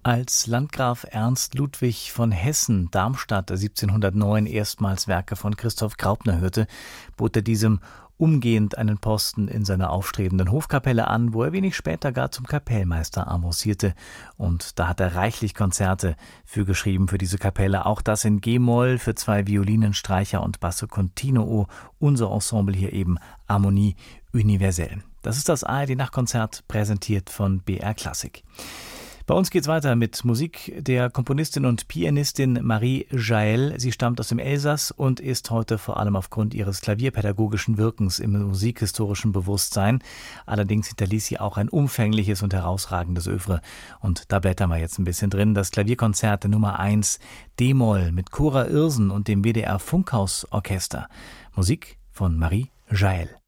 Als Landgraf Ernst Ludwig von Hessen-Darmstadt 1709 erstmals Werke von Christoph Graupner hörte, bot er diesem umgehend einen Posten in seiner aufstrebenden Hofkapelle an, wo er wenig später gar zum Kapellmeister avancierte. Und da hat er reichlich Konzerte für geschrieben für diese Kapelle. Auch das in G-Moll für 2 Violinen, Streicher und Basso Continuo. Unser Ensemble hier eben Harmonie Universelle. Das ist das ARD-Nachtkonzert, präsentiert von BR Klassik. Bei uns geht's weiter mit Musik der Komponistin und Pianistin Marie Jaël. Sie stammt aus dem Elsass und ist heute vor allem aufgrund ihres klavierpädagogischen Wirkens im musikhistorischen Bewusstsein. Allerdings hinterließ sie auch ein umfängliches und herausragendes Œuvre. Und da blättern wir jetzt ein bisschen drin. Das Klavierkonzert Nummer 1 D-Moll mit Cora Irsen und dem WDR Funkhausorchester. Musik von Marie Jaël.